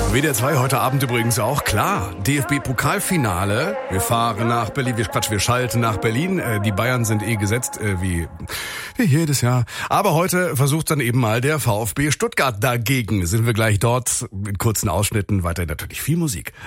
WDR 2 heute Abend übrigens auch, klar, DFB-Pokalfinale. Wir fahren nach Berlin, wir schalten nach Berlin. Die Bayern sind gesetzt, wie jedes Jahr. Aber heute versucht dann eben mal der VfB Stuttgart dagegen. Sind wir gleich dort mit kurzen Ausschnitten, weiter natürlich viel Musik.